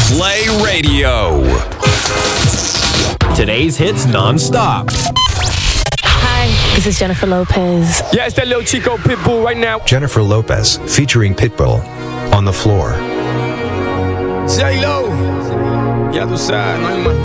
Play Radio. Today's hits non-stop. Hi, this is Jennifer Lopez. Yeah, it's that little Chico Pitbull right now. Jennifer Lopez featuring Pitbull on the floor. J-Lo. Ya tú sabes, no hay más.